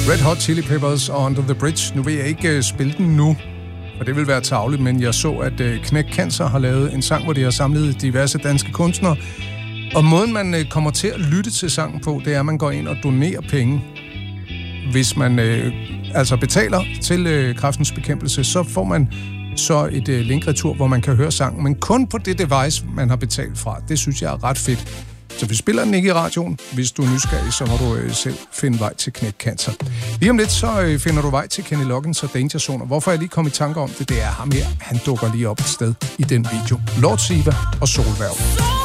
Red Hot Chili Peppers og Under the Bridge. Nu vil jeg ikke spille den nu, for det vil være tarveligt, men jeg så, at Knæk Cancer har lavet en sang, hvor de har samlet diverse danske kunstnere. Og måden, man kommer til at lytte til sangen på, det er, at man går ind og donerer penge. Hvis man altså betaler til Kræftens Bekæmpelse, så får man så et linkretur, hvor man kan høre sangen, men kun på det device, man har betalt fra. Det synes jeg er ret fedt. Så vi spiller den ikke i radioen. Hvis du er nysgerrig, så må du selv finde vej til Knæk Cancer. Lige om lidt, så finder du vej til Kenny Loggins og Danger Zone. Hvorfor jeg lige kom i tanke om det, det er ham her. Han dukker lige op et sted i den video. Lord Siva og Solværv.